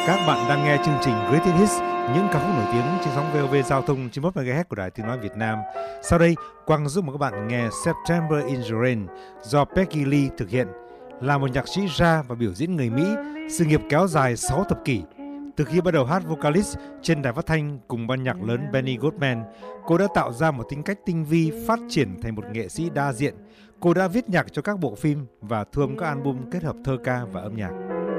Các bạn đang nghe chương trình Greatest Hits, những ca khúc nổi tiếng trên sóng VOV Giao thông 91 MHz của Đài Tiếng nói Việt Nam. Sau đây, Quang giúp mời các bạn nghe September in the Rain do Peggy Lee thực hiện. Là một nhạc sĩ jazz và biểu diễn người Mỹ, sự nghiệp kéo dài 6 thập kỷ. Từ khi bắt đầu hát vocalist trên đài phát thanh cùng ban nhạc lớn Benny Goodman, cô đã tạo ra một tính cách tinh vi, phát triển thành một nghệ sĩ đa diện. Cô đã viết nhạc cho các bộ phim và thu âm các album kết hợp thơ ca và âm nhạc.